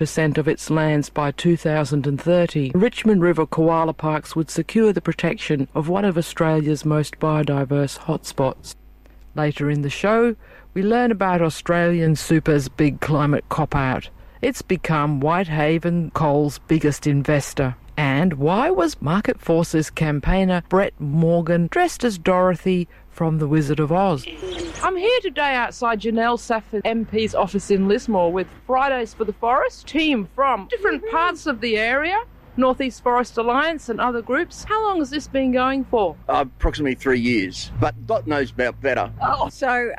of its lands by 2030. Richmond River Koala Parks would secure the protection of one of Australia's most biodiverse hotspots. Later in the show, we learn about Australian Super's big climate cop-out. It's become Whitehaven Coal's biggest investor. And why was Market Forces campaigner Brett Morgan dressed as Dorothy from The Wizard of Oz? I'm here today outside Janelle Safford MP's office in Lismore with Fridays for the Forest team from different parts of the area, North East Forest Alliance and other groups. How long has this been going for? Approximately 3 years, but Dot knows about better. So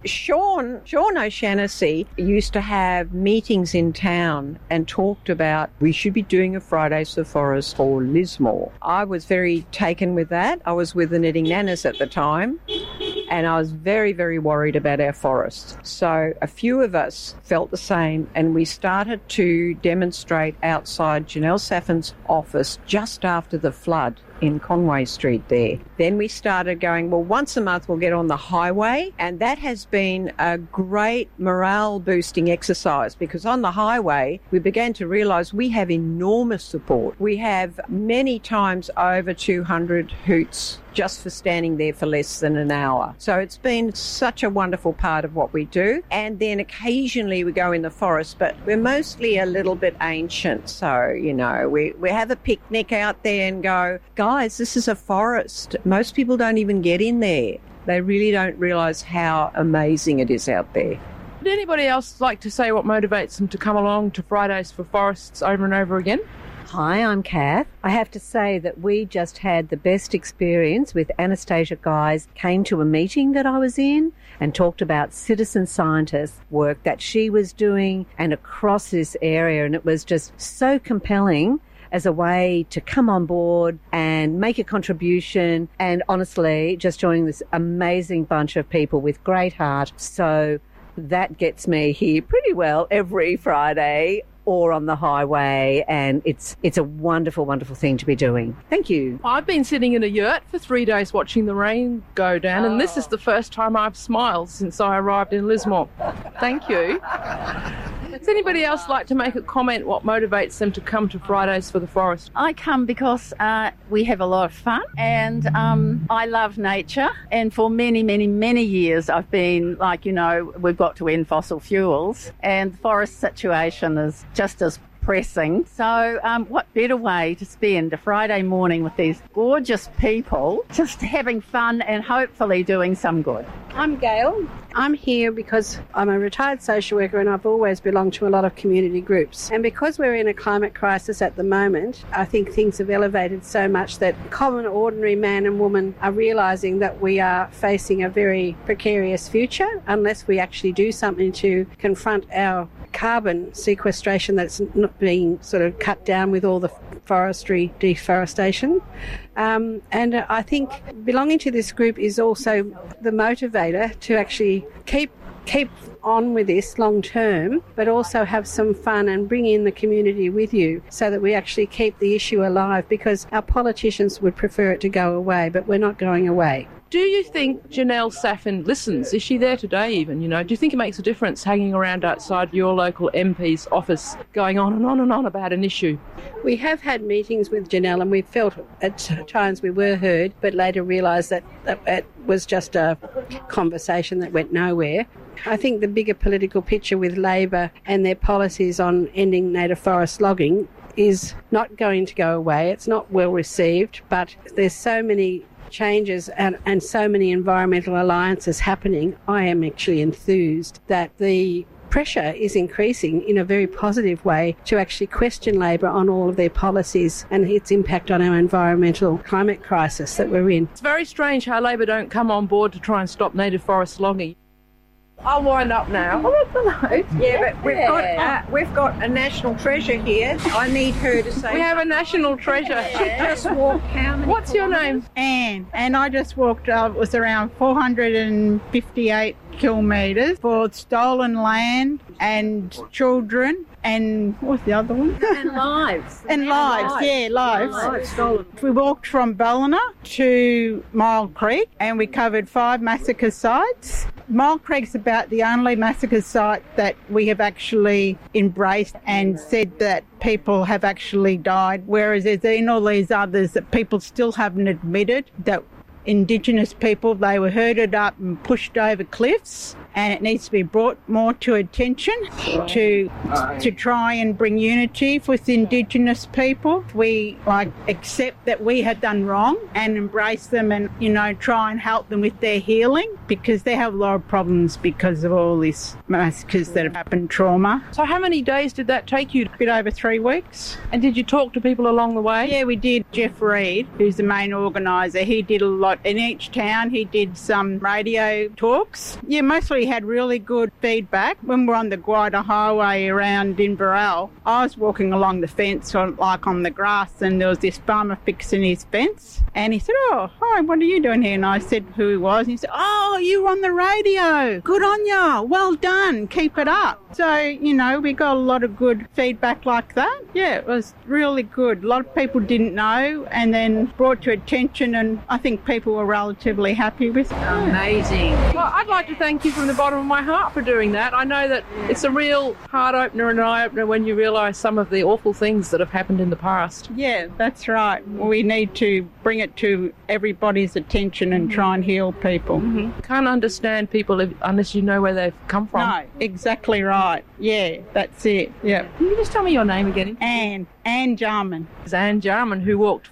Sean O'Shannessy used to have meetings in town and talked about we should be doing a Fridays for the Forest for Lismore. I was very taken with that. I was with the Knitting Nanas at the time, and I was very, very worried about our forests. So a few of us felt the same, and we started to demonstrate outside Janelle Safford's office just after the flood in Conway Street there. Then we started going, well, once a month we'll get on the highway, and that has been a great morale boosting exercise, because on the highway we began to realise we have enormous support. We have many times over 200 hoots just for standing there for less than an hour. So it's been such a wonderful part of what we do. And then occasionally we go in the forest, but we're mostly a little bit ancient. So, you know, we have a picnic out there and go, guys, this is a forest. Most people don't even get in there. They really don't realise how amazing it is out there. Would anybody else like to say what motivates them to come along to Fridays for Forests over and over again? Hi, I'm Kath. I have to say that we just had the best experience with Anastasia Guys came to a meeting that I was in and talked about citizen scientist work that she was doing and across this area, and it was just so compelling as a way to come on board and make a contribution, and honestly just joining this amazing bunch of people with great heart. So that gets me here pretty well every Friday or on the highway, and it's a wonderful, wonderful thing to be doing. Thank you. I've been sitting in a yurt for 3 days watching the rain go down, and this is the first time I've smiled since I arrived in Lismore. Thank you. Does anybody else like to make a comment what motivates them to come to Fridays for the Forest? I come because we have a lot of fun, and I love nature, and for many, many, many years I've been like, you know, we've got to end fossil fuels, and the forest situation is just as pressing. So what better way to spend a Friday morning with these gorgeous people, just having fun and hopefully doing some good. I'm Gail. I'm here because I'm a retired social worker and I've always belonged to a lot of community groups. And because we're in a climate crisis at the moment, I think things have elevated so much that common, ordinary man and woman are realising that we are facing a very precarious future unless we actually do something to confront our carbon sequestration that's not being sort of cut down with all the forestry deforestation. And I think belonging to this group is also the motivator to actually keep on with this long term, but also have some fun and bring in the community with you so that we actually keep the issue alive, because our politicians would prefer it to go away, but we're not going away. Do you think Janelle Safford listens? Is she there today even, you know? Do you think it makes a difference hanging around outside your local MP's office going on and on and on about an issue? We have had meetings with Janelle and we felt at times we were heard, but later realised that it was just a conversation that went nowhere. I think the bigger political picture with Labor and their policies on ending native forest logging is not going to go away. It's not well received, but there's so many changes and so many environmental alliances happening. I am actually enthused that the pressure is increasing in a very positive way to actually question Labor on all of their policies and its impact on our environmental climate crisis that we're in. It's very strange how Labor don't come on board to try and stop native forest logging. I'll wind up now. Yeah, but we've got a national treasure here. I need her to say. We have a national treasure. She just walked how many? What's your name? Anne. And I just walked, it was around 458 kilometres for stolen land and children and what's the other one? And lives. Lives. Stolen. We walked from Ballina to Mile Creek and we covered 5 massacre sites. Mile Creek's about the only massacre site that we have actually embraced and said that people have actually died, whereas there's been all these others that people still haven't admitted that Indigenous people, they were herded up and pushed over cliffs, and it needs to be brought more to attention to try and bring unity with Indigenous people. We accept that we have done wrong and embrace them and, try and help them with their healing, because they have a lot of problems because of all these massacres that have happened, trauma. So how many days did that take you? A bit over 3 weeks. And did you talk to people along the way? Yeah, we did. Jeff Reed, who's the main organiser, he did a lot. In each town, he did some radio talks. Yeah, mostly had really good feedback. When we were on the Guida Highway around Inverell, I was walking along the fence, on the grass, and there was this farmer fixing his fence. And he said, "Oh, hi, what are you doing here?" And I said who he was. And he said, "Oh, you were on the radio. Good on ya. Well done. Keep it up." So, we got a lot of good feedback like that. Yeah, it was really good. A lot of people didn't know and then brought to attention, and I think people were relatively happy with it. Amazing. Well, I'd like to thank you from the bottom of my heart for doing that. I know that it's a real heart-opener and eye-opener when you realise some of the awful things that have happened in the past. Yeah, that's right. We need to bring it to everybody's attention and try and heal people. Mm-hmm. Can't understand people unless you know where they've come from. No, exactly right. Yeah, that's it. Yeah. Can you just tell me your name again? Anne Jarman. It's Anne Jarman, who walked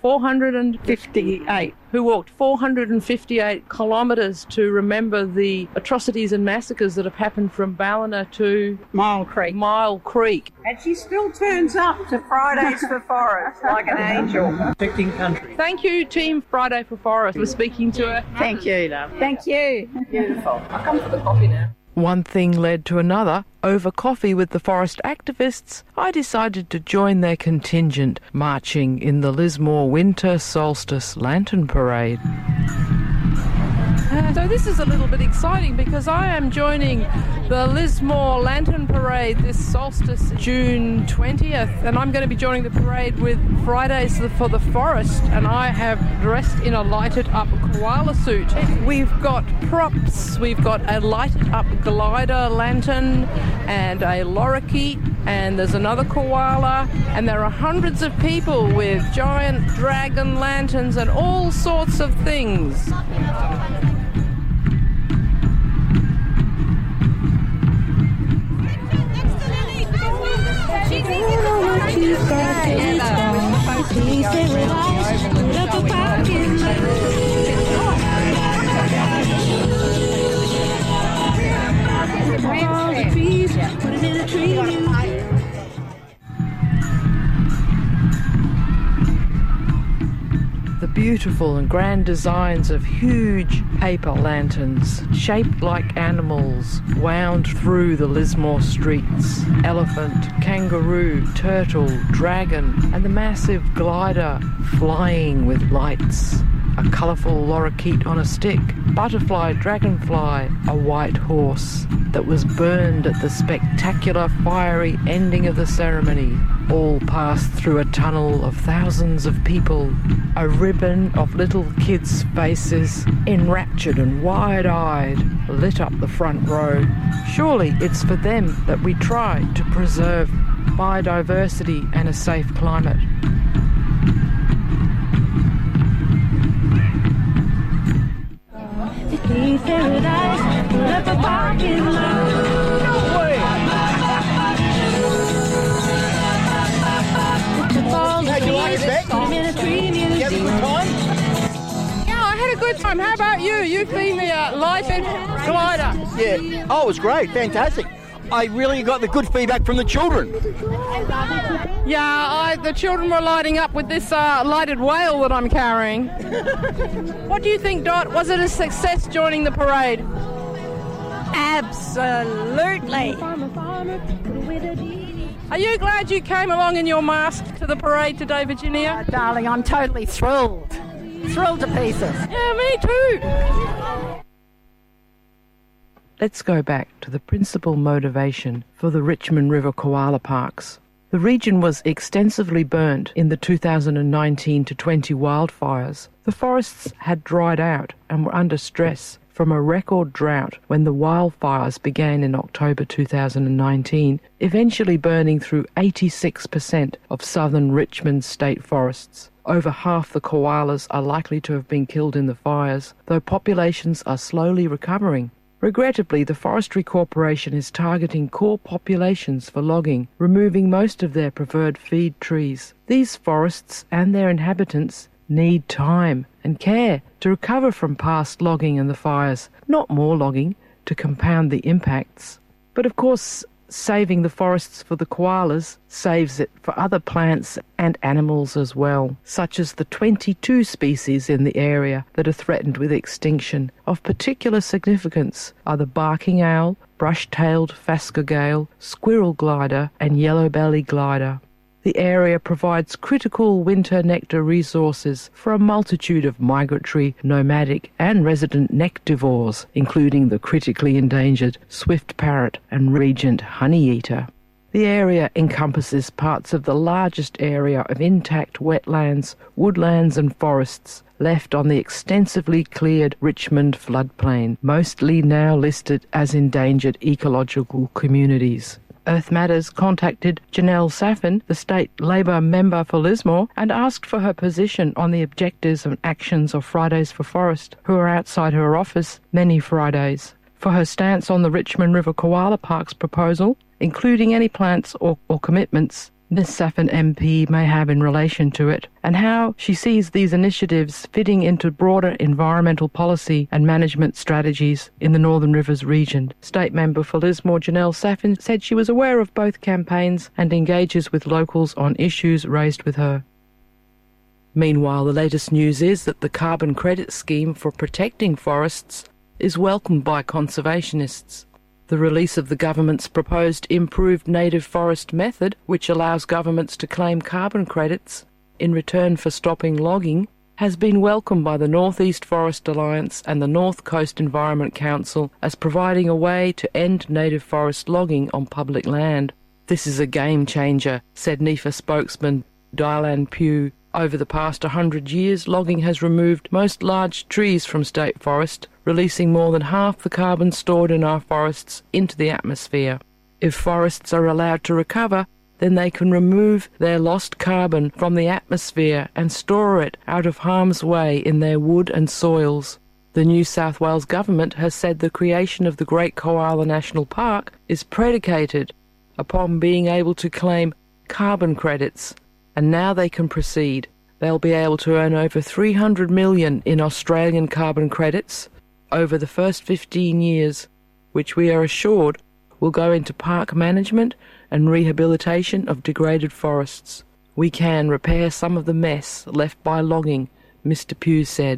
458 kilometres to remember the atrocities and massacres that have happened from Ballina to Mile Creek. And she still turns up to Fridays for Forest like an angel. Protecting country. Thank you, Team Friday for Forest, for speaking to her. Thank you, love. Thank you. Beautiful. I'll come for the coffee now. One thing led to another. Over coffee with the forest activists, I decided to join their contingent marching in the Lismore Winter Solstice Lantern Parade. So this is a little bit exciting because I am joining the Lismore Lantern Parade this solstice, June 20th, and I'm going to be joining the parade with Fridays for the Forest, and I have dressed in a lighted up koala suit. We've got props, we've got a lighted up glider lantern and a lorikeet, and there's another koala, and there are hundreds of people with giant dragon lanterns and all sorts of things. The beautiful and grand designs of huge paper lanterns shaped like animals wound through the Lismore streets. Elephant, kangaroo, turtle, dragon, and the massive glider flying with lights. A colourful lorikeet on a stick, butterfly, dragonfly, a white horse that was burned at the spectacular fiery ending of the ceremony, all passed through a tunnel of thousands of people. A ribbon of little kids' faces, enraptured and wide-eyed, lit up the front row. Surely it's for them that we try to preserve biodiversity and a safe climate. Paradise, put up a parking lot. No way. How'd you like it, Beck? Put him in a tree museum. You having a good time? Yeah, I had a good time. How about you? You've been the lighted glider. Yeah. Oh, it was great. Fantastic. I really got the good feedback from the children. Yeah, the children were lighting up with this lighted whale that I'm carrying. What do you think, Dot? Was it a success joining the parade? Absolutely. Are you glad you came along in your mask to the parade today, Virginia? Darling, I'm totally thrilled. Thrilled to pieces. Yeah, me too. let's go back to the principal motivation for the Richmond River Koala Parks. The region was extensively burnt in the 2019-20 wildfires. The forests had dried out and were under stress from a record drought when the wildfires began in October 2019, eventually burning through 86% of southern Richmond state forests. Over half the koalas are likely to have been killed in the fires, though populations are slowly recovering. Regrettably, the Forestry Corporation is targeting core populations for logging, removing most of their preferred feed trees. These forests and their inhabitants need time and care to recover from past logging and the fires, not more logging to compound the impacts. But of course, saving the forests for the koalas saves it for other plants and animals as well, such as the 22 species in the area that are threatened with extinction. Of particular significance are the barking owl, brush-tailed phascogale, squirrel glider and yellow-belly glider. The area provides critical winter nectar resources for a multitude of migratory, nomadic and resident nectivores, including the critically endangered swift parrot and regent honeyeater. The area encompasses parts of the largest area of intact wetlands, woodlands and forests left on the extensively cleared Richmond floodplain, mostly now listed as endangered ecological communities. Earth Matters contacted Janelle Saffin, the state Labor member for Lismore, and asked for her position on the objectives and actions of Fridays for Forest, who are outside her office many Fridays, for her stance on the Richmond River Koala Parks proposal, including any plans or commitments Ms. Saffin MP may have in relation to it, and how she sees these initiatives fitting into broader environmental policy and management strategies in the Northern Rivers region. State Member for Lismore Janelle Saffin said she was aware of both campaigns and engages with locals on issues raised with her. Meanwhile, the latest news is that the carbon credit scheme for protecting forests is welcomed by conservationists. The release of the government's proposed improved native forest method, which allows governments to claim carbon credits in return for stopping logging, has been welcomed by the North East Forest Alliance and the North Coast Environment Council as providing a way to end native forest logging on public land. This is a game changer, said NEFA spokesman Dylan Pugh. Over the past 100 years, logging has removed most large trees from state forest, releasing more than half the carbon stored in our forests into the atmosphere. If forests are allowed to recover, then they can remove their lost carbon from the atmosphere and store it out of harm's way in their wood and soils. The New South Wales government has said the creation of the Great Koala National Park is predicated upon being able to claim carbon credits, and now they can proceed. They'll be able to earn over $300 million in Australian carbon credits over the first 15 years, which we are assured will go into park management and rehabilitation of degraded forests. We can repair some of the mess left by logging, Mr. Pugh said.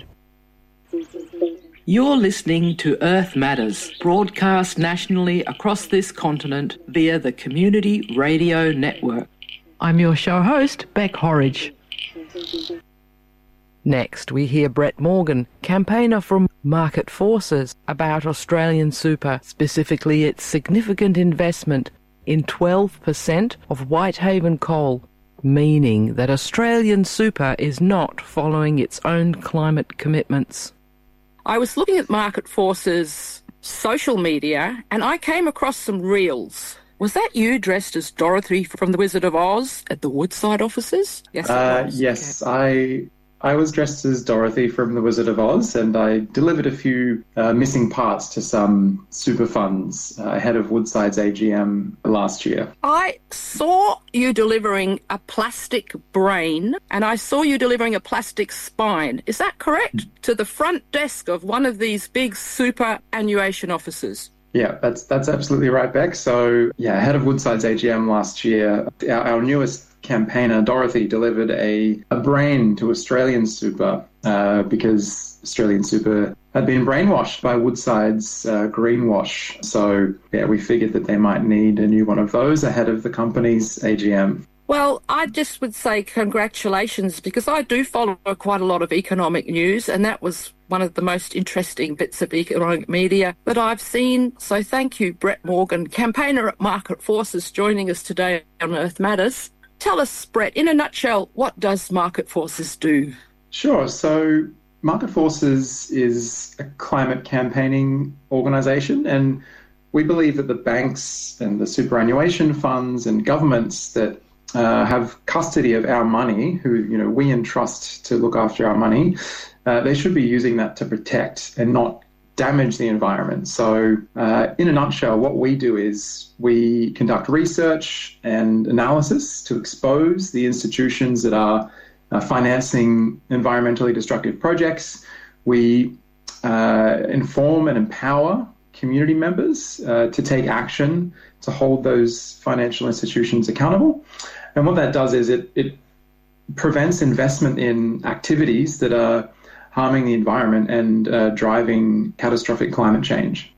You're listening to Earth Matters, broadcast nationally across this continent via the Community Radio Network. I'm your show host, Beck Horridge. Next, we hear Brett Morgan, campaigner from Market Forces, about Australian Super, specifically its significant investment in 12% of Whitehaven coal, meaning that Australian Super is not following its own climate commitments. I was looking at Market Forces' social media and I came across some reels. Was that you dressed as Dorothy from The Wizard of Oz at the Woodside offices? Yes, it was. Yes, okay. I was dressed as Dorothy from The Wizard of Oz, and I delivered a few missing parts to some super funds ahead of Woodside's AGM last year. I saw you delivering a plastic brain, and I saw you delivering a plastic spine. Is that correct? To the front desk of one of these big superannuation offices. Yeah, that's absolutely right, Beck. So, ahead of Woodside's AGM last year, our newest campaigner, Dorothy, delivered a brain to Australian Super because Australian Super had been brainwashed by Woodside's greenwash. So, we figured that they might need a new one of those ahead of the company's AGM. Well, I just would say congratulations, because I do follow quite a lot of economic news, and that was one of the most interesting bits of economic media that I've seen. So thank you, Brett Morgan, campaigner at Market Forces, joining us today on Earth Matters. Tell us, Brett, in a nutshell, what does Market Forces do? Sure. So Market Forces is a climate campaigning organisation, and we believe that the banks and the superannuation funds and governments that have custody of our money, who we entrust to look after our money, they should be using that to protect and not damage the environment. So in a nutshell, what we do is we conduct research and analysis to expose the institutions that are financing environmentally destructive projects. We inform and empower community members to take action to hold those financial institutions accountable. And what that does is it prevents investment in activities that are harming the environment and driving catastrophic climate change.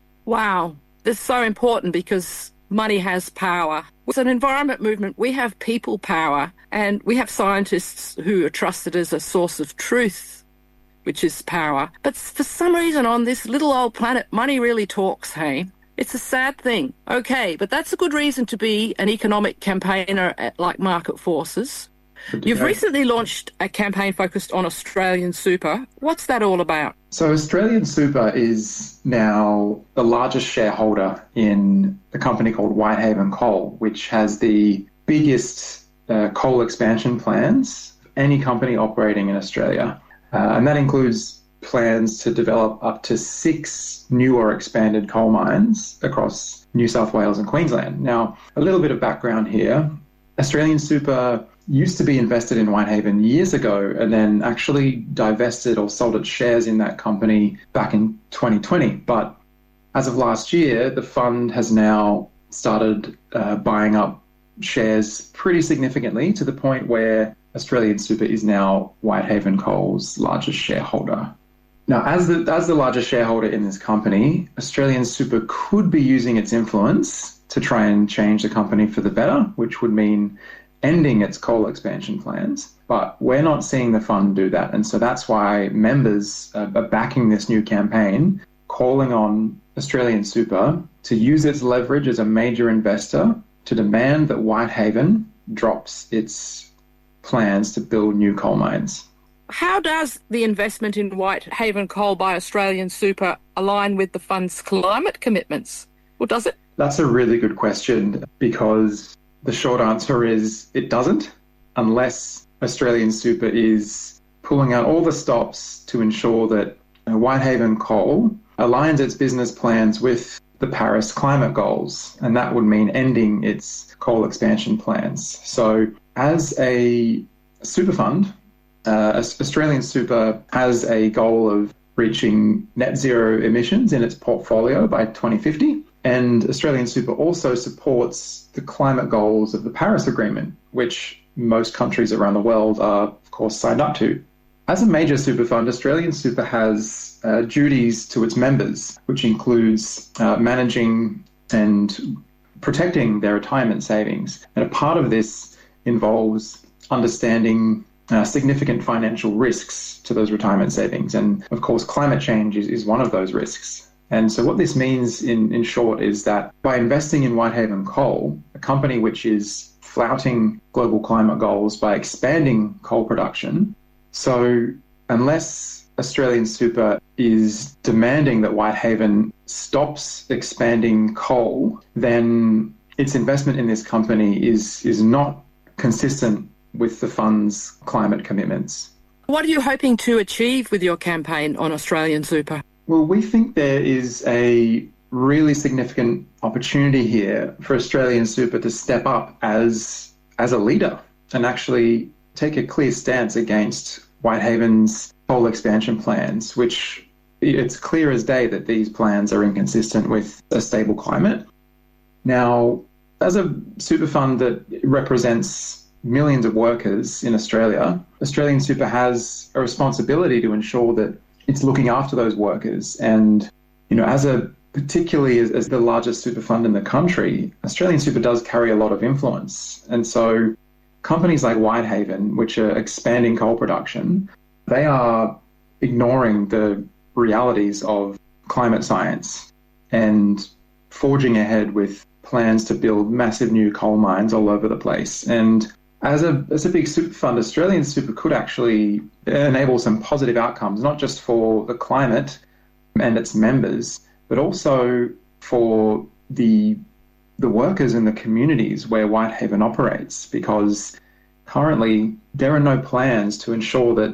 Wow, this is so important because money has power. With an environment movement, we have people power, and we have scientists who are trusted as a source of truth, which is power. But for some reason on this little old planet, money really talks, hey? It's a sad thing. Okay, but that's a good reason to be an economic campaigner like Market Forces. You've recently launched a campaign focused on Australian Super. What's that all about? So Australian Super is now the largest shareholder in a company called Whitehaven Coal, which has the biggest coal expansion plans of any company operating in Australia. And that includes plans to develop up to 6 new or expanded coal mines across New South Wales and Queensland. Now, a little bit of background here. Australian Super used to be invested in Whitehaven years ago and then actually divested or sold its shares in that company back in 2020. But as of last year, the fund has now started buying up shares pretty significantly, to the point where Australian Super is now Whitehaven Coal's largest shareholder. Now, as the largest shareholder in this company, Australian Super could be using its influence to try and change the company for the better, which would mean ending its coal expansion plans. But we're not seeing the fund do that. And so that's why members are backing this new campaign, calling on Australian Super to use its leverage as a major investor to demand that Whitehaven drops its plans to build new coal mines. How does the investment in Whitehaven Coal by Australian Super align with the fund's climate commitments? Or does it? That's a really good question, because the short answer is it doesn't, unless Australian Super is pulling out all the stops to ensure that Whitehaven Coal aligns its business plans with the Paris climate goals, and that would mean ending its coal expansion plans. So as a super fund, Australian Super has a goal of reaching net zero emissions in its portfolio by 2050. And Australian Super also supports the climate goals of the Paris Agreement, which most countries around the world are, of course, signed up to. As a major super fund, Australian Super has duties to its members, which includes managing and protecting their retirement savings. And a part of this involves understanding significant financial risks to those retirement savings. And of course, climate change is one of those risks. And so what this means in short is that by investing in Whitehaven Coal, a company which is flouting global climate goals by expanding coal production, so unless Australian Super is demanding that Whitehaven stops expanding coal, then its investment in this company is not consistent with the fund's climate commitments. What are you hoping to achieve with your campaign on Australian Super? Well, we think there is a really significant opportunity here for Australian Super to step up as a leader and actually take a clear stance against Whitehaven's coal expansion plans, which it's clear as day that these plans are inconsistent with a stable climate. Now, as a super fund that represents millions of workers in Australia, Australian Super has a responsibility to ensure that it's looking after those workers. And, as a particularly as the largest super fund in the country, Australian Super does carry a lot of influence. And so companies like Whitehaven, which are expanding coal production, they are ignoring the realities of climate science and forging ahead with plans to build massive new coal mines all over the place. And as a big super fund, Australian Super could actually enable some positive outcomes, not just for the climate and its members, but also for the workers in the communities where Whitehaven operates, because currently there are no plans to ensure that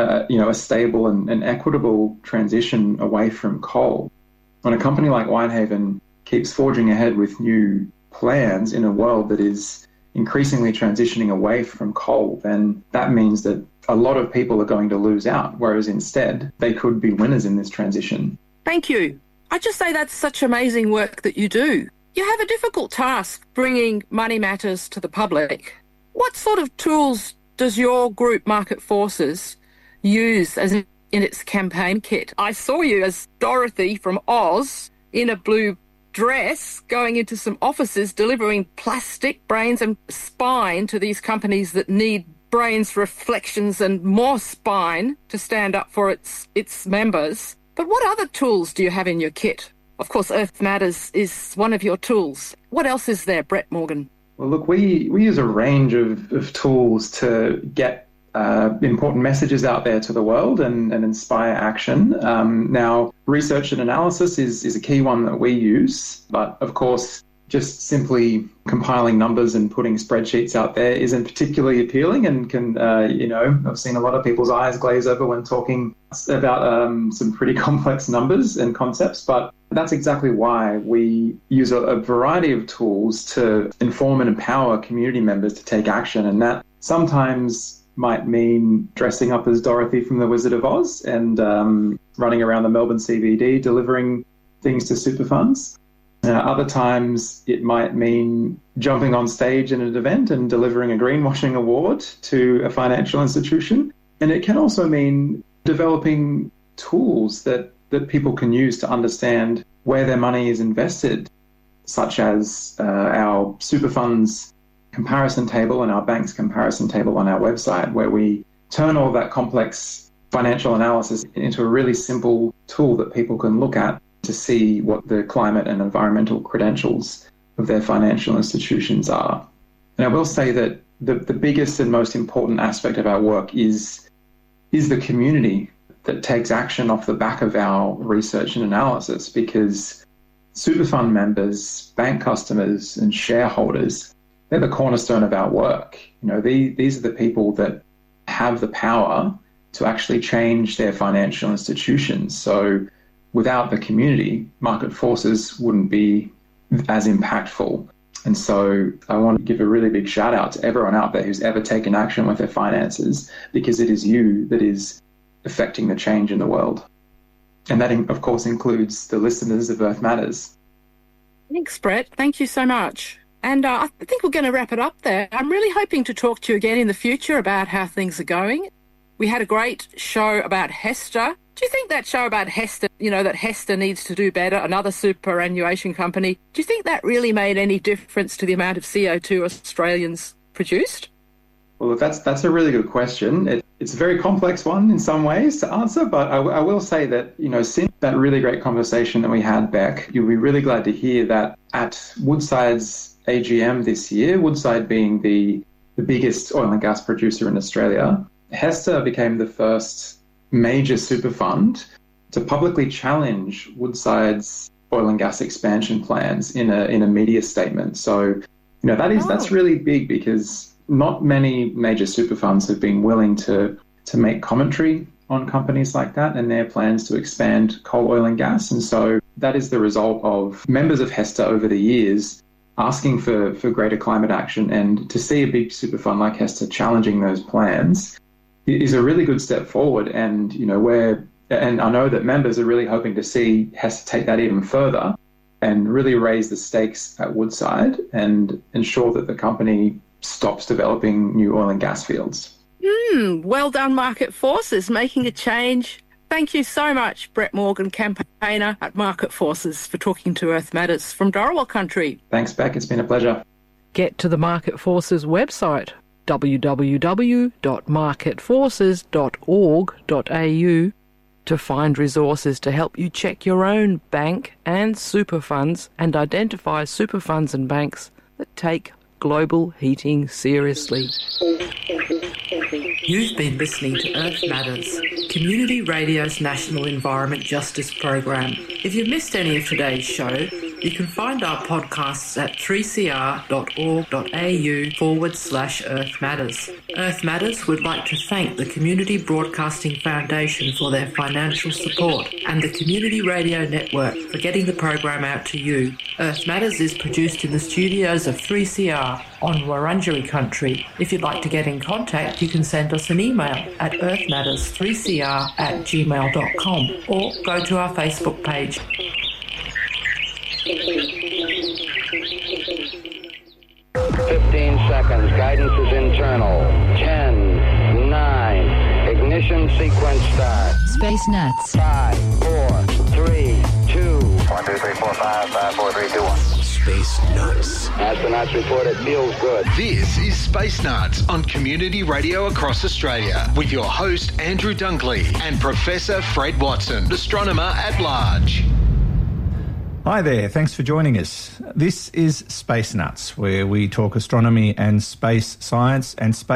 a stable and equitable transition away from coal. When a company like Whitehaven keeps forging ahead with new plans in a world that is increasingly transitioning away from coal, then that means that a lot of people are going to lose out, whereas instead they could be winners in this transition. Thank you. I just say that's such amazing work that you do. You have a difficult task bringing money matters to the public. What sort of tools does your group, Market Forces, use as in its campaign kit? I saw you as Dorothy from Oz in a blue dress going into some offices delivering plastic brains and spine to these companies that need brains, reflections and more spine to stand up for its members. But what other tools do you have in your kit? Of course, Earth Matters is one of your tools. What else is there, Brett Morgan? Well, look, we use a range of tools to get important messages out there to the world and inspire action. Now, research and analysis is a key one that we use, but of course, just simply compiling numbers and putting spreadsheets out there isn't particularly appealing and can, I've seen a lot of people's eyes glaze over when talking about some pretty complex numbers and concepts, but that's exactly why we use a variety of tools to inform and empower community members to take action. And that sometimes might mean dressing up as Dorothy from The Wizard of Oz and running around the Melbourne CBD delivering things to super funds. Other times it might mean jumping on stage in an event and delivering a greenwashing award to a financial institution. And it can also mean developing tools that people can use to understand where their money is invested, such as our super funds comparison table and our bank's comparison table on our website, where we turn all that complex financial analysis into a really simple tool that people can look at to see what the climate and environmental credentials of their financial institutions are. And I will say that the biggest and most important aspect of our work is the community that takes action off the back of our research and analysis, because super fund members, bank customers and shareholders, they're the cornerstone of our work. These are the people that have the power to actually change their financial institutions. So without the community, Market Forces wouldn't be as impactful. And so I want to give a really big shout out to everyone out there who's ever taken action with their finances, because it is you that is affecting the change in the world. And that, of course, includes the listeners of Earth Matters. Thanks, Brett. Thank you so much. And I think we're going to wrap it up there. I'm really hoping to talk to you again in the future about how things are going. We had a great show about HESTA. Do you think that show about HESTA, that HESTA needs to do better, another superannuation company, do you think that really made any difference to the amount of CO2 Australians produced? Well, that's a really good question. It's a very complex one in some ways to answer, but I will say that, since that really great conversation that we had, Beck, you'll be really glad to hear that at Woodside's AGM this year, Woodside being the biggest oil and gas producer in Australia, HESTA became the first major super fund to publicly challenge Woodside's oil and gas expansion plans in a media statement. So, that's really big, because not many major super funds have been willing to make commentary on companies like that and their plans to expand coal, oil and gas. And so that is the result of members of HESTA over the years asking for greater climate action, and to see a big super fund like HESTA challenging those plans is a really good step forward. And, and I know that members are really hoping to see HESTA take that even further and really raise the stakes at Woodside and ensure that the company stops developing new oil and gas fields. Well done, Market Forces, making a change Thank you so much, Brett Morgan, campaigner at Market Forces, for talking to Earth Matters from Dharawal country. Thanks, Beck. It's been a pleasure. Get to the Market Forces website, www.marketforces.org.au, to find resources to help you check your own bank and super funds and identify super funds and banks that take global heating seriously. You've been listening to Earth Matters, Community Radio's National Environment Justice Program. If you've missed any of today's show, you can find our podcasts at 3cr.org.au/Earth Matters. Earth Matters would like to thank the Community Broadcasting Foundation for their financial support and the Community Radio Network for getting the program out to you. Earth Matters is produced in the studios of 3CR on Wurundjeri country. If you'd like to get in contact, you can send us an email at earthmatters3cr@gmail.com or go to our Facebook page. 15 seconds. Guidance is internal. 10, 9. Ignition sequence start. Space Nuts. 5, 4, 3, 2. 1, 2, 3, 4, 5, 5, 4, 3, 2, 1. Space Nuts. Astronauts report it feels good. This is Space Nuts on Community Radio across Australia with your host Andrew Dunkley and Professor Fred Watson, astronomer at large. Hi there, thanks for joining us. This is Space Nuts, where we talk astronomy and space science.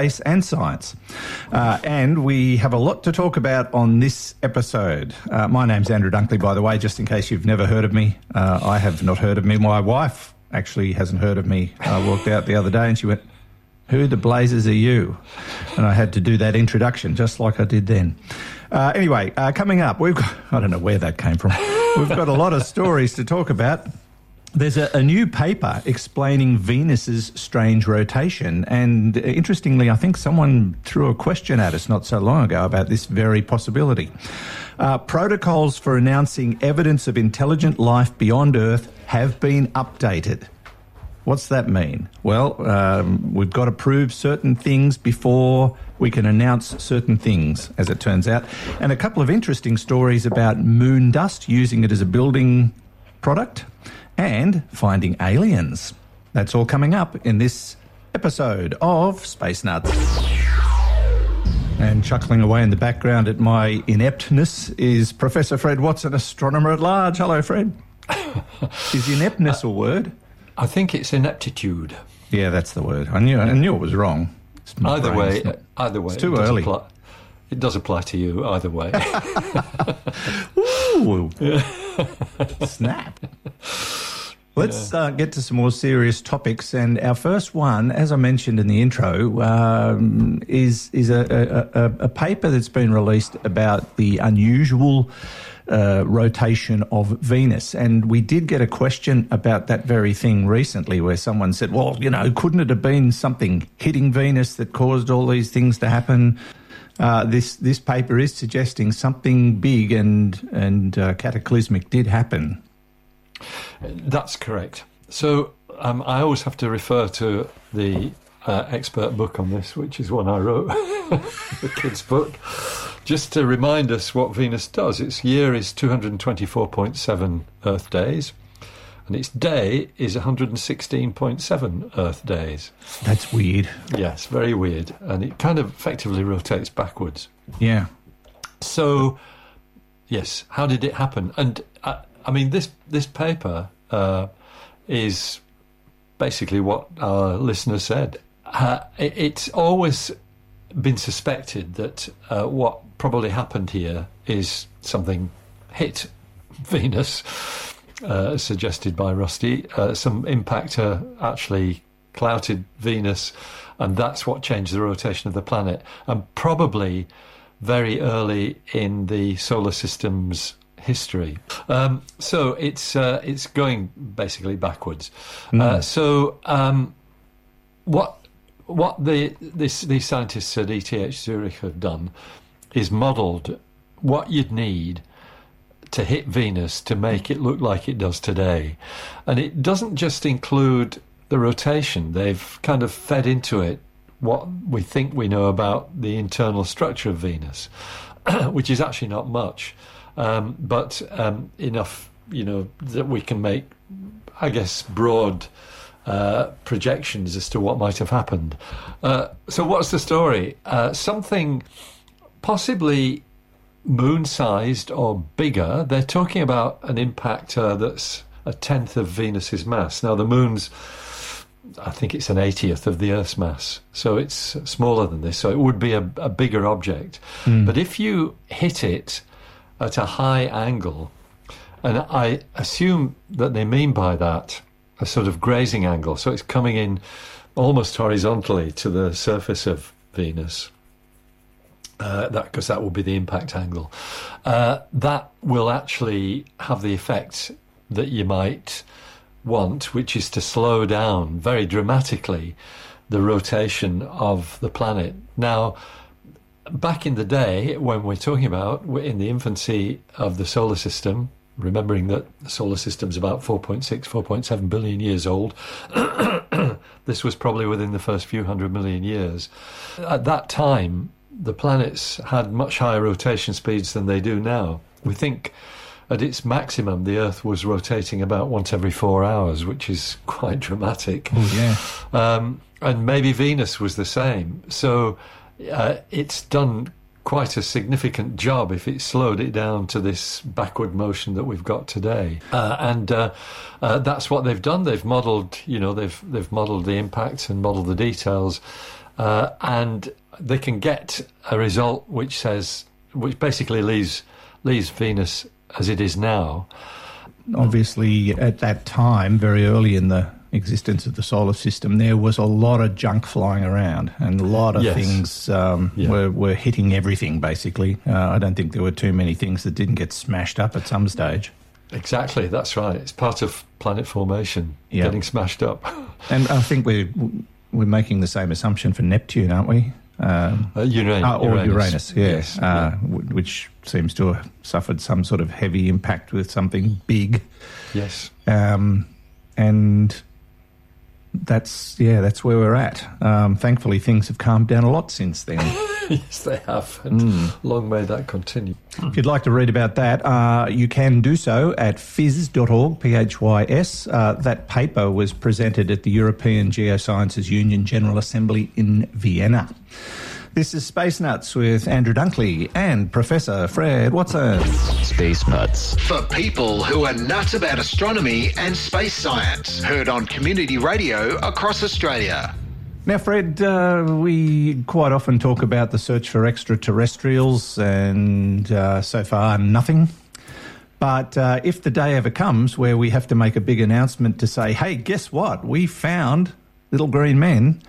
And we have a lot to talk about on this episode. My name's Andrew Dunkley, by the way, just in case you've never heard of me. I have not heard of me. My wife actually hasn't heard of me. I walked out the other day and she went, "Who the blazes are you?" And I had to do that introduction just like I did then. Anyway, coming up, we've got, I don't know where that came from. We've got a lot of stories to talk about. There's a new paper explaining Venus's strange rotation. And interestingly, I think someone threw a question at us not so long ago about this very possibility. Protocols for announcing evidence of intelligent life beyond Earth have been updated. What's that mean? Well, we've got to prove certain things before we can announce certain things, as it turns out. And a couple of interesting stories about moon dust, using it as a building product, and finding aliens. That's all coming up in this episode of Space Nuts. And chuckling away in the background at my ineptness is Professor Fred Watson, astronomer at large. Hello, Fred. Is ineptness a word? I think it's ineptitude. Yeah, that's the word. I knew it was wrong. Either way, it's too early. It does apply to you either way. Ooh, snap. Let's get to some more serious topics, and our first one, as I mentioned in the intro, is a paper that's been released about the unusual rotation of Venus. And we did get a question about that very thing recently, where someone said, well, couldn't it have been something hitting Venus that caused all these things to happen? This paper is suggesting something big and cataclysmic did happen. That's correct. So I always have to refer to the expert book on this, which is one I wrote, the kids' book, just to remind us what Venus does. Its year is 224.7 Earth days, and its day is 116.7 Earth days. That's weird. Yes, very weird. And it kind of effectively rotates backwards. Yeah. So, yes, how did it happen? And, this paper is basically what our listener said. It's always been suspected that what probably happened here is something hit Venus, suggested by Rusty. Some impactor actually clouted Venus, and that's what changed the rotation of the planet, and probably very early in the solar system's history. So it's going basically backwards. What these scientists at ETH Zurich have done is modelled what you'd need to hit Venus to make it look like it does today. And it doesn't just include the rotation. They've kind of fed into it what we think we know about the internal structure of Venus. which is actually not much, but enough, that we can make, I guess, broad projections as to what might have happened. So what's the story? Something possibly moon-sized or bigger. They're talking about an impactor that's a tenth of Venus's mass. Now, the moon's, I think it's an 80th of the Earth's mass, so it's smaller than this, so it would be a bigger object. But if you hit it at a high angle, and I assume that they mean by that a sort of grazing angle, so it's coming in almost horizontally to the surface of Venus, because that will be the impact angle, that will actually have the effect that you might want, which is to slow down very dramatically the rotation of the planet. Now, back in the day, when we're talking about in the infancy of the solar system, remembering that the solar system's about 4.6, 4.7 billion years old, this was probably within the first few 100 million years. At that time, the planets had much higher rotation speeds than they do now. We think at its maximum, the Earth was rotating about once every 4 hours, which is quite dramatic. Oh, yeah. And maybe Venus was the same. So it's done quite a significant job if it slowed it down to this backward motion that we've got today. And that's what they've done. They've modelled, they've modelled the impacts and modelled the details, and they can get a result which basically leaves Venus as it is now. Obviously, at that time, very early in the existence of the solar system, there was a lot of junk flying around, and a lot of things were hitting everything, basically. I don't think there were too many things that didn't get smashed up at some stage. Exactly, that's right. It's part of planet formation, getting smashed up. And I think we're making the same assumption for Neptune, aren't we? Uranus, yes. Which seems to have suffered some sort of heavy impact with something big. Yes. And that's where we're at. Thankfully, things have calmed down a lot since then. Yes, they have, and long may that continue. If you'd like to read about that, you can do so at phys.org, PHYS. That paper was presented at the European Geosciences Union General Assembly in Vienna. This is Space Nuts with Andrew Dunkley and Professor Fred Watson. Space Nuts. For people who are nuts about astronomy and space science. Heard on community radio across Australia. Now, Fred, we quite often talk about the search for extraterrestrials, and so far, nothing. But if the day ever comes where we have to make a big announcement to say, hey, guess what? We found little green men.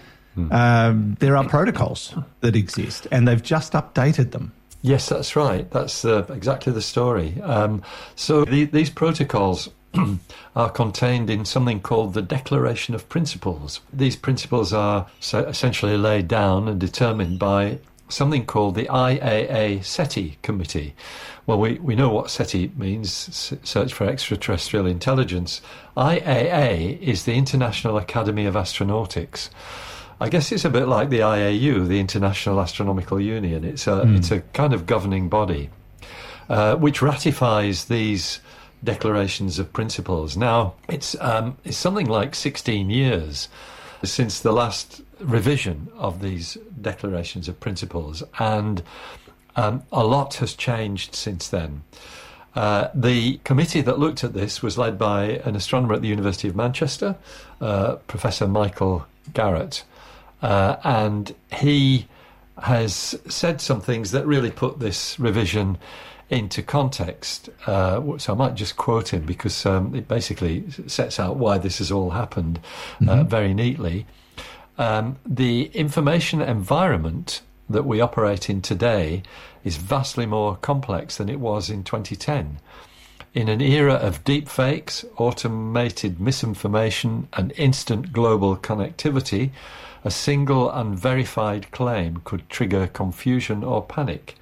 There are protocols that exist, and they've just updated them. Yes, that's right. That's exactly the story. So these protocols are contained in something called the Declaration of Principles. These principles are essentially laid down and determined by something called the IAA SETI Committee. Well, we know what SETI means, Search for Extraterrestrial Intelligence. IAA is the International Academy of Astronautics. I guess it's a bit like the IAU, the International Astronomical Union. It's a kind of governing body which ratifies these declarations of principles. Now, it's something like 16 years since the last revision of these declarations of principles, and a lot has changed since then. The committee that looked at this was led by an astronomer at the University of Manchester, Professor Michael Garrett, and he has said some things that really put this revision into context. So I might just quote him, because it basically sets out why this has all happened very neatly. The information environment that we operate in today is vastly more complex than it was in 2010. In an era of deepfakes, automated misinformation, and instant global connectivity, a single unverified claim could trigger confusion or panic.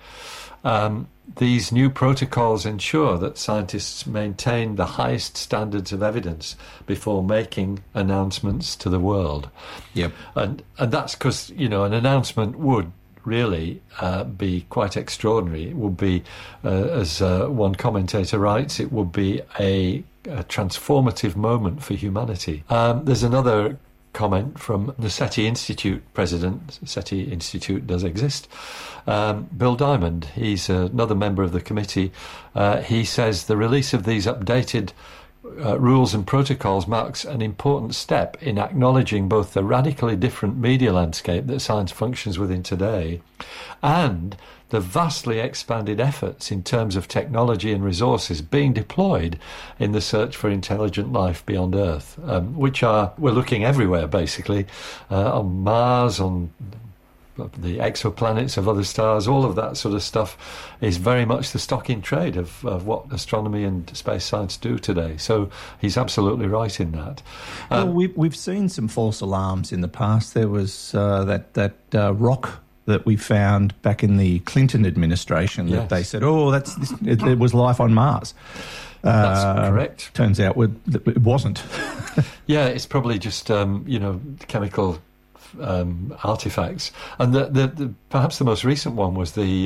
These new protocols ensure that scientists maintain the highest standards of evidence before making announcements to the world. Yep. And that's because, an announcement would really be quite extraordinary. It would be, as one commentator writes, it would be a transformative moment for humanity. There's another comment from the SETI Institute president. SETI Institute does exist. Bill Diamond, he's another member of the committee. He says the release of these updated rules and protocols marks an important step in acknowledging both the radically different media landscape that science functions within today and the vastly expanded efforts in terms of technology and resources being deployed in the search for intelligent life beyond Earth, we're looking everywhere, basically, on Mars, on the exoplanets of other stars. All of that sort of stuff is very much the stock in trade of what astronomy and space science do today. So he's absolutely right in that. Well, we've seen some false alarms in the past. There was that rock that we found back in the Clinton administration that they said, there was life on Mars. That's correct. Turns out it wasn't. Yeah, it's probably just chemical artifacts, and the perhaps the most recent one was the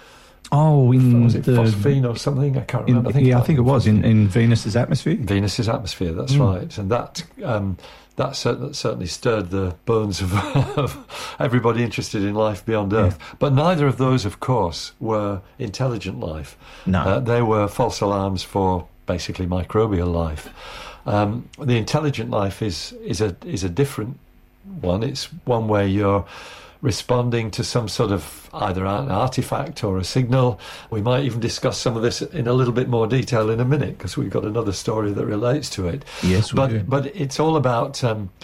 was it phosphine or something? I can't remember. I think it was in Venus's atmosphere. Venus's atmosphere, that's right, and that certainly stirred the bones of everybody interested in life beyond Earth. But neither of those, of course, were intelligent life. No, they were false alarms for basically microbial life. The intelligent life is a different one. It's one where you're responding to some sort of either an artifact or a signal. We might even discuss some of this in a little bit more detail in a minute, because we've got another story that relates to it. Yes, we do. But it's all about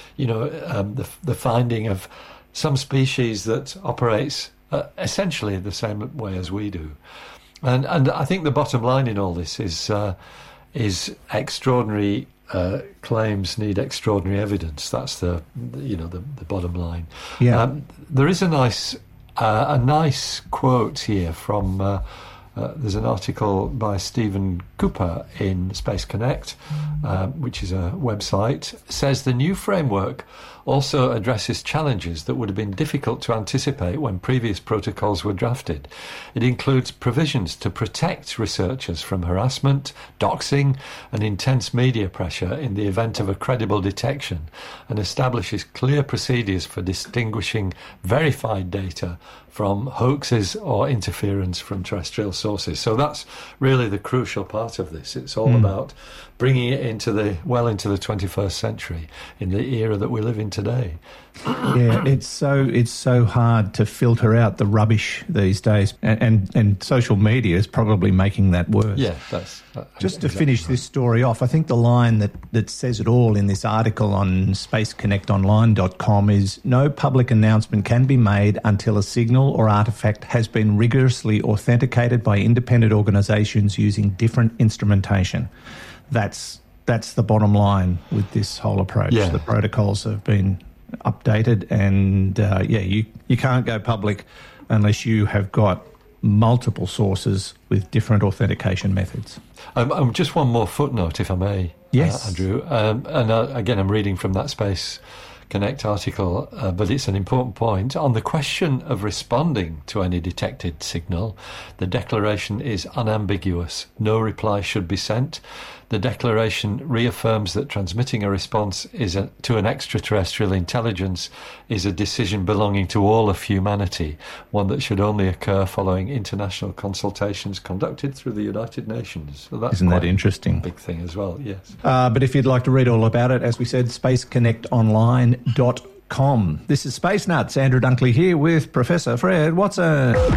the finding of some species that operates essentially the same way as we do. And I think the bottom line in all this is extraordinary claims need extraordinary evidence. That's the bottom line. Yeah. There is a nice quote here from there's an article by Stephen Cooper in Space Connect, which is a website. It says the new framework also addresses challenges that would have been difficult to anticipate when previous protocols were drafted. It includes provisions to protect researchers from harassment, doxing, and intense media pressure in the event of a credible detection, and establishes clear procedures for distinguishing verified data from hoaxes or interference from terrestrial sources. So that's really the crucial part of this. It's all about bringing it into the 21st century, in the era that we live in today. Yeah, it's so hard to filter out the rubbish these days, and social media is probably making that worse. Yeah, that's just to finish this story off. I think the line that says it all in this article on spaceconnectonline.com is no public announcement can be made until a signal or artifact has been rigorously authenticated by independent organisations using different instrumentation. That's the bottom line with this whole approach. Yeah. The protocols have been updated, and you can't go public unless you have got multiple sources with different authentication methods. Just one more footnote, if I may. Yes, Andrew. Again, I'm reading from that Space Connect article, but it's an important point. On the question of responding to any detected signal, the declaration is unambiguous. No reply should be sent. The declaration reaffirms that transmitting a response to an extraterrestrial intelligence is a decision belonging to all of humanity, one that should only occur following international consultations conducted through the United Nations. So that's Isn't that interesting? A big thing as well, yes. But if you'd like to read all about it, as we said, spaceconnectonline.com. This is Space Nuts. Andrew Dunkley here with Professor Fred Watson. 3, 2,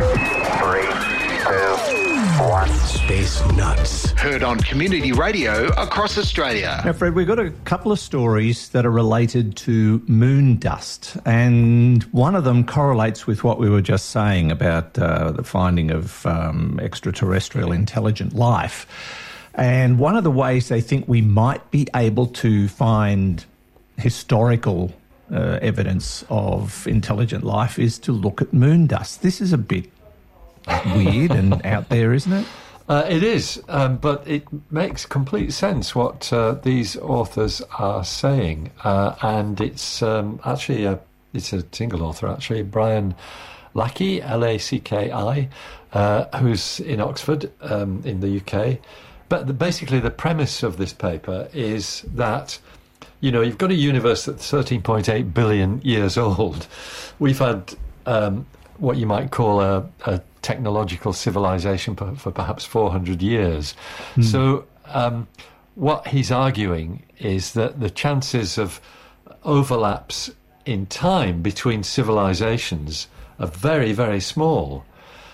1. Space Nuts. Heard on community radio across Australia. Now, Fred, we've got a couple of stories that are related to moon dust, and one of them correlates with what we were just saying about the finding of extraterrestrial intelligent life. And one of the ways they think we might be able to find historical evidence of intelligent life is to look at moon dust. This is a bit weird and out there, isn't it? It is, but it makes complete sense what these authors are saying, and it's actually it's a single author, actually, Brian Lacki, L-A-C-K-I, who's in Oxford, in the UK. But basically the premise of this paper is that, you've got a universe that's 13.8 billion years old. We've had what you might call a technological civilization for perhaps 400 years. So what he's arguing is that the chances of overlaps in time between civilizations are very, very small.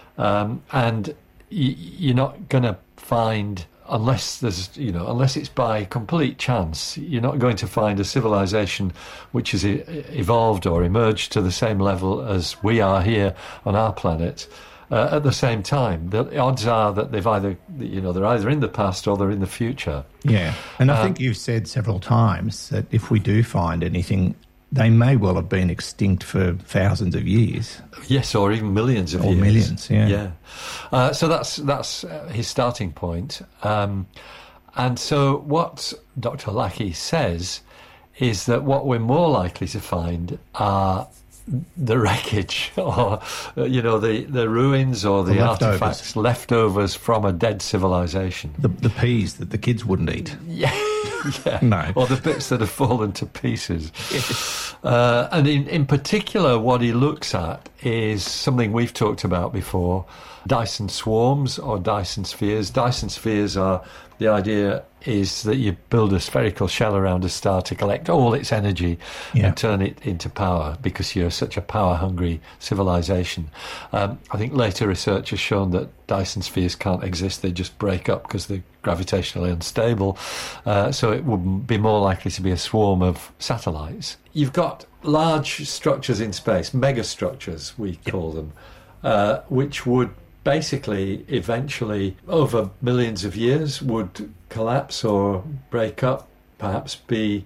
And you're not going to find, unless it's by complete chance, you're not going to find a civilization which has evolved or emerged to the same level as we are here on our planet at the same time. The odds are that they're either in the past or they're in the future. Yeah, and I think you've said several times that if we do find anything, they may well have been extinct for thousands of years. Yes, or even millions of years. Or millions, yeah. So that's his starting point. And so what Dr. Lacki says is that what we're more likely to find are the wreckage, or the ruins, or the artifacts, leftovers from a dead civilization. The peas that the kids wouldn't eat. Yeah. Yeah. No. Or the bits that have fallen to pieces. And in particular, what he looks at is something we've talked about before, Dyson swarms or Dyson spheres. Dyson spheres the idea is that you build a spherical shell around a star to collect all its energy and turn it into power, because you're such a power-hungry civilization. I think later research has shown that Dyson spheres can't exist. They just break up because they're gravitationally unstable. So it would be more likely to be a swarm of satellites. You've got large structures in space, megastructures we call them, which would basically eventually, over millions of years, would collapse or break up, perhaps be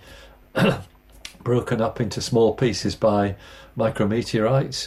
broken up into small pieces by micrometeorites.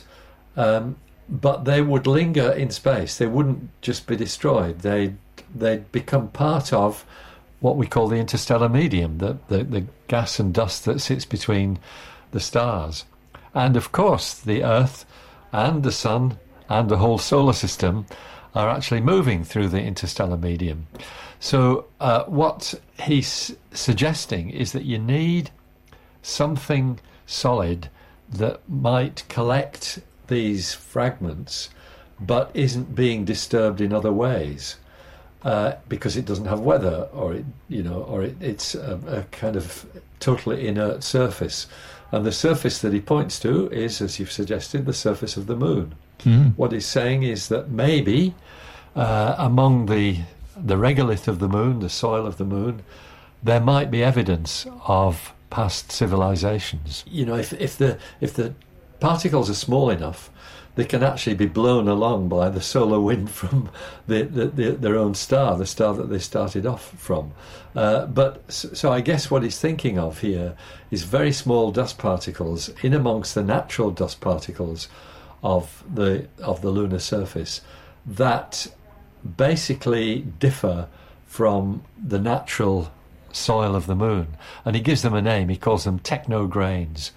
But they would linger in space. They wouldn't just be destroyed. They'd become part of what we call the interstellar medium, the gas and dust that sits between the stars. And of course, the Earth and the Sun and the whole solar system are actually moving through the interstellar medium. So what he's suggesting is that you need something solid that might collect these fragments but isn't being disturbed in other ways, because it doesn't have weather, or it's a kind of totally inert surface. And the surface that he points to is, as you've suggested, the surface of the moon. What he's saying is that maybe among the regolith of the moon, the soil of the moon, there might be evidence of past civilizations. If the particles are small enough, they can actually be blown along by the solar wind from their own star, the star that they started off from. So I guess what he's thinking of here is very small dust particles in amongst the natural dust particles of the lunar surface that basically differ from the natural soil of the moon. And he gives them a name. He calls them technograins.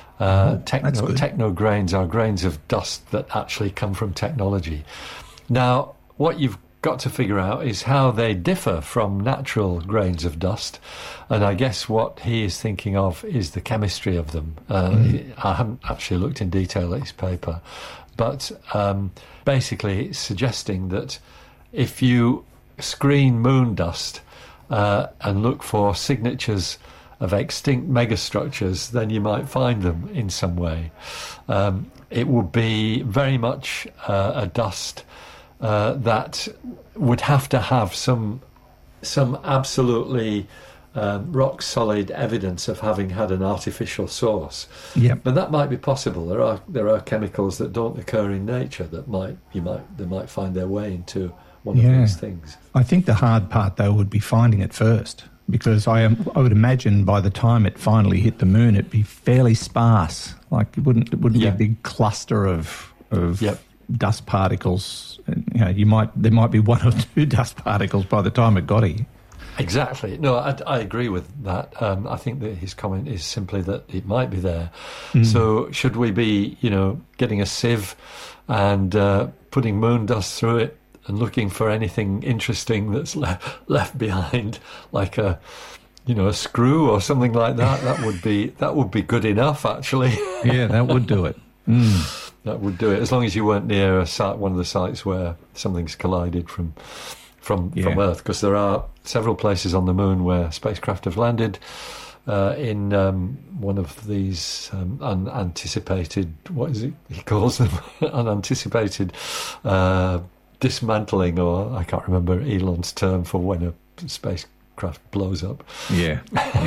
Technograins are grains of dust that actually come from technology. Now, what you've got to figure out is how they differ from natural grains of dust, and I guess what he is thinking of is the chemistry of them. I haven't actually looked in detail at his paper, but basically it's suggesting that if you screen moon dust and look for signatures of extinct megastructures, then you might find them in some way. It would be very much a dust that would have to have some absolutely rock solid evidence of having had an artificial source. But that might be possible. There are chemicals that don't occur in nature that they might find their way into one of these things. I think the hard part though would be finding it first, because I would imagine by the time it finally hit the moon, it'd be fairly sparse. Like it wouldn't be a big cluster of dust particles. There might be one or two dust particles by the time it got here. Exactly. No, I agree with that. I think that his comment is simply that it might be there. So should we be, getting a sieve and putting moon dust through it and looking for anything interesting that's left behind, like a screw or something like that? That would be good enough, actually. Yeah, that would do it. That would do it, as long as you weren't near one of the sites where something's collided from Earth, because there are several places on the moon where spacecraft have landed in one of these unanticipated, what is it he calls them, unanticipated dismantling, or I can't remember Elon's term for when a spacecraft blows up. Yeah.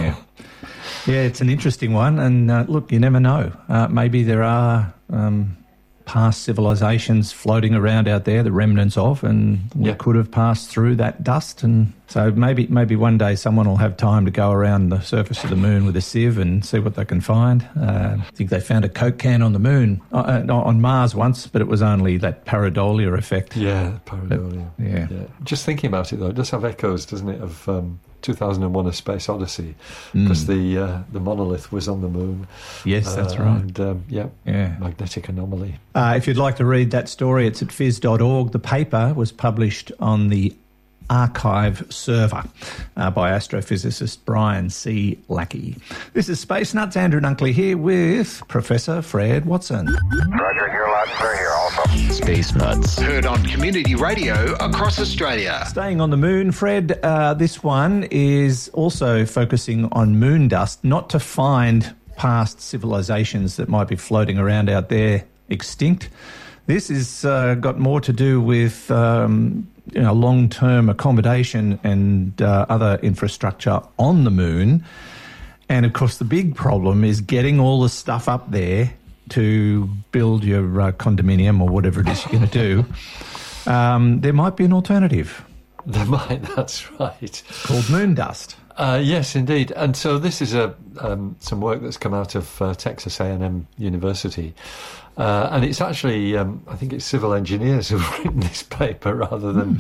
It's an interesting one, and look, you never know. Maybe there are past civilizations floating around out there, the remnants of, and we could have passed through that dust. And so maybe one day someone will have time to go around the surface of the moon with a sieve and see what they can find. I think they found a Coke can on the moon, on Mars once, but it was only that pareidolia effect. Yeah, pareidolia. Yeah. Just thinking about it, though, it does have echoes, doesn't it, of 2001: A Space Odyssey, because the monolith was on the moon. Yes, that's right. And magnetic anomaly. If you'd like to read that story, it's at phys.org. The paper was published on the archive server by astrophysicist Brian C. Lackey. This is Space Nuts. Andrew Dunkley here with Professor Fred Watson. Roger, you're loud and clear here also. Space Nuts. Heard on Community Radio across Australia. Staying on the moon, Fred, this one is also focusing on moon dust, not to find past civilizations that might be floating around out there extinct. This has got more to do with long-term accommodation and other infrastructure on the moon. And, of course, the big problem is getting all the stuff up there to build your condominium or whatever it is you're going to do. There might be an alternative. There might, that's right. It's called moon dust. Yes, indeed. And so this is some work that's come out of Texas A&M University. And it's actually, I think it's civil engineers who've written this paper rather than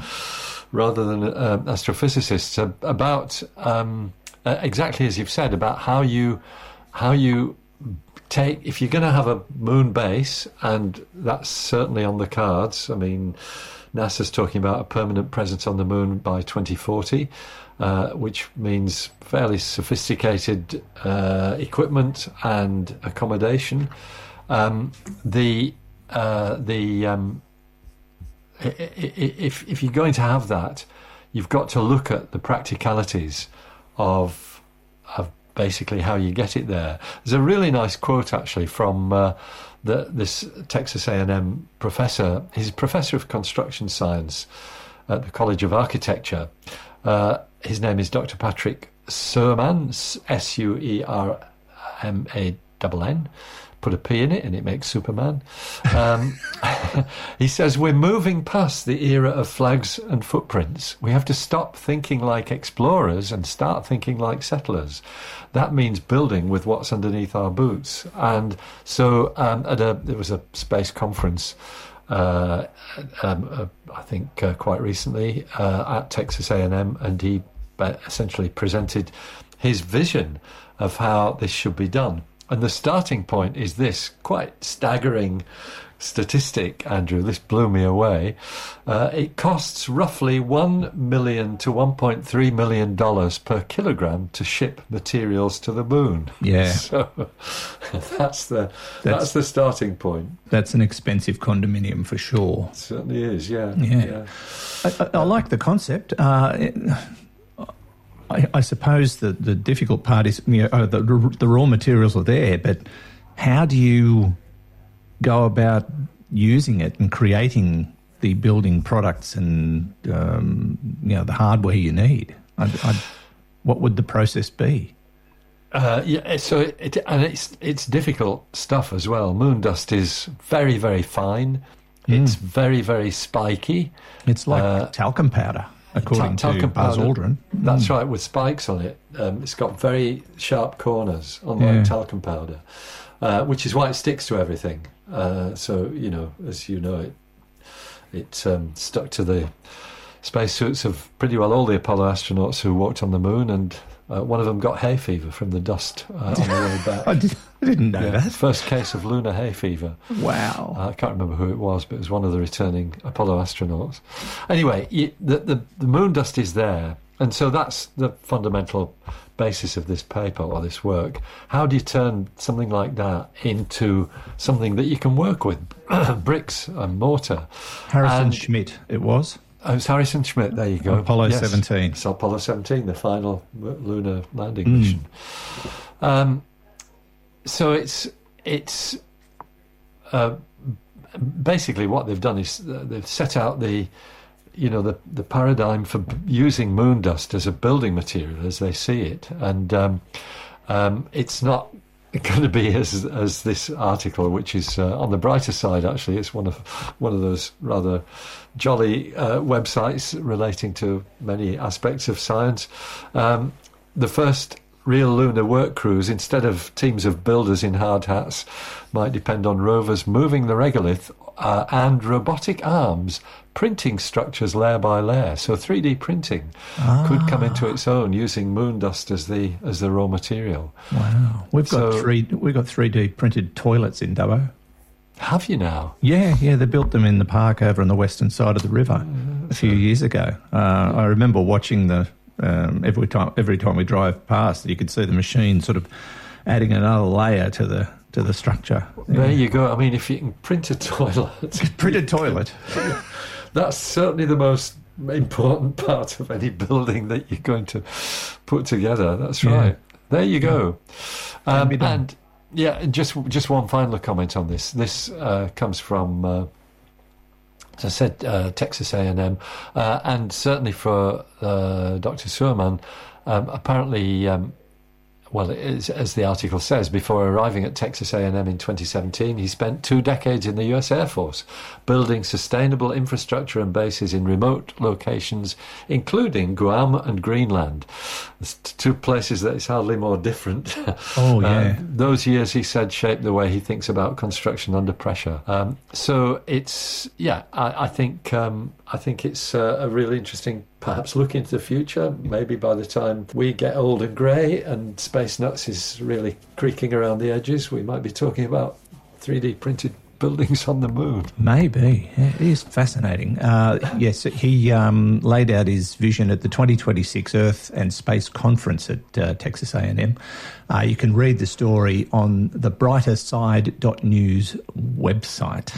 astrophysicists about exactly as you've said, about how you take, if you're going to have a moon base, and that's certainly on the cards. I mean, NASA's talking about a permanent presence on the moon by 2040, which means fairly sophisticated equipment and accommodation. If you're going to have that, you've got to look at the practicalities of basically how you get it there. There's a really nice quote actually from this Texas A&M professor. He's a professor of construction science at the College of Architecture. His name is Dr. Patrick Surman, Surmann. Put a P in it and it makes Superman. He says, we're moving past the era of flags and footprints. We have to stop thinking like explorers and start thinking like settlers. That means building with what's underneath our boots. And so there was a space conference, I think quite recently, at Texas A&M, and he essentially presented his vision of how this should be done. And the starting point is this quite staggering statistic, Andrew. This blew me away. It costs roughly $1 million to $1.3 million per kilogram to ship materials to the moon. Yeah. So that's the starting point. That's an expensive condominium for sure. It certainly is, yeah. I like the concept. I suppose the difficult part is, the raw materials are there, but how do you go about using it and creating the building products and the hardware you need? What would the process be? So it's difficult stuff as well. Moon dust is very, very fine. It's very, very spiky. It's like talcum powder. According to Buzz Aldrin. That's right, with spikes on it. It's got very sharp corners, unlike talcum powder, which is why it sticks to everything. So, as you know, it stuck to the spacesuits of pretty well all the Apollo astronauts who walked on the moon, and one of them got hay fever from the dust on the way back. I didn't know that. First case of lunar hay fever. Wow. I can't remember who it was, but it was one of the returning Apollo astronauts. Anyway, the moon dust is there, and so that's the fundamental basis of this paper or this work. How do you turn something like that into something that you can work with? Bricks and mortar. Harrison Schmitt, it was. Oh, it's Harrison Schmitt, there you go. Apollo 17. It's Apollo 17, the final lunar landing mission. So it's basically what they've done is they've set out the paradigm for using moon dust as a building material as they see it, and it's not going to be as this article, which is on the brighter side. Actually, it's one of those rather jolly websites relating to many aspects of science. The first real lunar work crews, instead of teams of builders in hard hats, might depend on rovers moving the regolith and robotic arms printing structures layer by layer. So 3D printing could come into its own using moon dust as the raw material. Wow, we've got 3D printed toilets in Dubbo. Have you now? Yeah, they built them in the park over on the western side of the river a few years ago. I remember watching the every time we drive past, you could see the machine sort of adding another layer to the structure. There you go. I mean, if you can print a toilet, that's certainly the most important part of any building that you're going to put together. That's right. There you go. And just one final comment on this. This comes from, as I said, Texas A&M, and certainly for Dr. Suerman, apparently. Well, as the article says, before arriving at Texas A&M in 2017, he spent 2 decades in the US Air Force, building sustainable infrastructure and bases in remote locations, including Guam and Greenland. It's 2 places that is hardly more different. Oh, yeah. Those years, he said, shaped the way he thinks about construction under pressure. So it's, I think it's a really interesting, perhaps look into the future. Maybe by the time we get old and grey and Space Nuts is really creaking around the edges, we might be talking about 3D printed buildings on the moon. Maybe. It is fascinating. Yes, he laid out his vision at the 2026 Earth and Space Conference at Texas A&M. You can read the story on the brighterside.news website.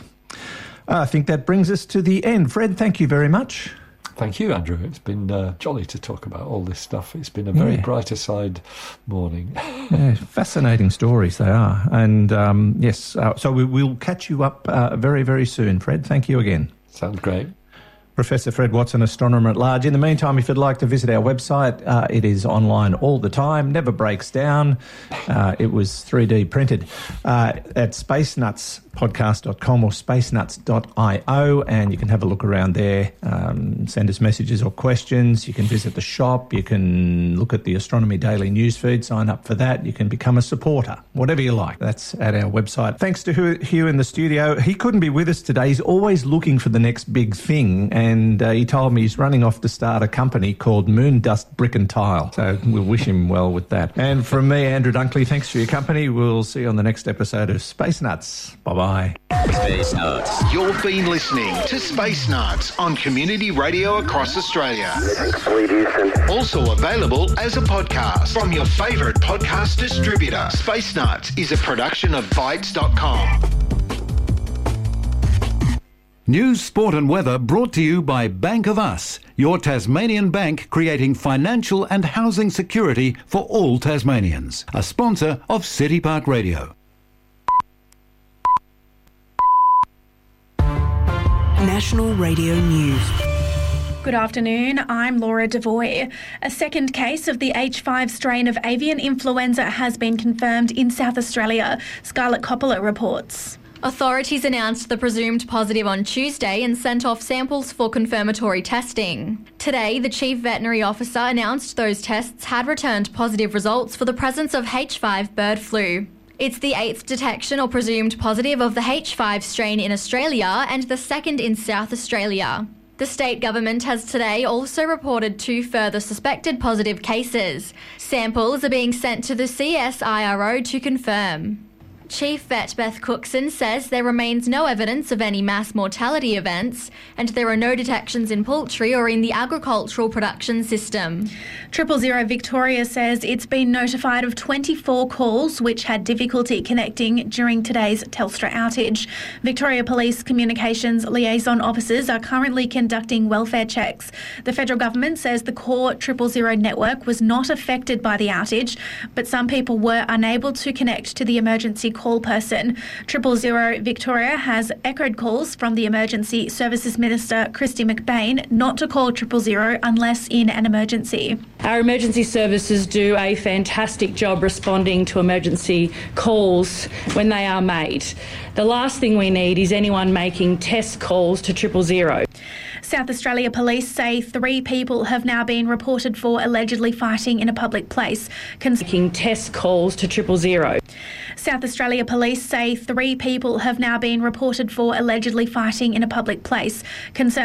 I think that brings us to the end. Fred, thank you very much. Thank you, Andrew. It's been jolly to talk about all this stuff. It's been a very brighter side morning. Fascinating stories they are. And yes, so we'll catch you up very, very soon, Fred. Thank you again. Sounds great. Professor Fred Watson, astronomer at large. In the meantime, if you'd like to visit our website, it is online all the time, never breaks down. It was 3D printed at spacenutspodcast.com or spacenuts.io, and you can have a look around there, send us messages or questions. You can visit the shop. You can look at the Astronomy Daily newsfeed, sign up for that. You can become a supporter, whatever you like. That's at our website. Thanks to Hugh in the studio. He couldn't be with us today. He's always looking for the next big thing, and he told me he's running off to start a company called Moon Dust Brick and Tile. So we'll wish him well with that. And from me, Andrew Dunkley, thanks for your company. We'll see you on the next episode of Space Nuts. Bye-bye. Space Nuts. You've been listening to Space Nuts on Community Radio across Australia. Also available as a podcast from your favourite podcast distributor. Space Nuts is a production of Bytes.com. News, sport and weather brought to you by Bank of Us, your Tasmanian bank creating financial and housing security for all Tasmanians. A sponsor of City Park Radio. National Radio News. Good afternoon, I'm Laura Devoy. A second case of the H5 strain of avian influenza has been confirmed in South Australia. Scarlett Coppola reports. Authorities announced the presumed positive on Tuesday and sent off samples for confirmatory testing. Today, the Chief Veterinary Officer announced those tests had returned positive results for the presence of H5 bird flu. It's the 8th detection or presumed positive of the H5 strain in Australia and the 2nd in South Australia. The state government has today also reported 2 further suspected positive cases. Samples are being sent to the CSIRO to confirm. Chief Vet Beth Cookson says there remains no evidence of any mass mortality events and there are no detections in poultry or in the agricultural production system. 000 Victoria says it's been notified of 24 calls which had difficulty connecting during today's Telstra outage. Victoria Police Communications Liaison Officers are currently conducting welfare checks. The federal government says the core 000 network was not affected by the outage, but some people were unable to connect to the emergency call person. 000 Victoria has echoed calls from the Emergency Services Minister Christy McBain not to call 000 unless in an emergency. Our emergency services do a fantastic job responding to emergency calls when they are made. The last thing we need is anyone making test calls to 000. South Australia Police say 3 people have now been reported for allegedly fighting in a public place. Making test calls to 000. South Australia Police say 3 people have now been reported for allegedly fighting in a public place.